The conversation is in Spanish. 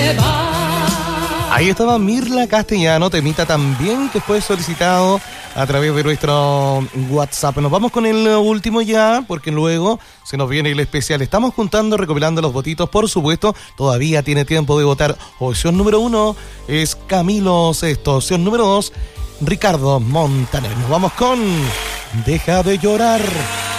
Ahí estaba Mirla Castellano, temita también que fue solicitado a través de nuestro WhatsApp. Nos vamos con el último ya, porque luego se nos viene el especial. Estamos juntando, recopilando los votitos, por supuesto. Todavía tiene tiempo de votar. Opción número 1 es Camilo Sesto. Opción número 2, Ricardo Montaner. Nos vamos con Deja de llorar.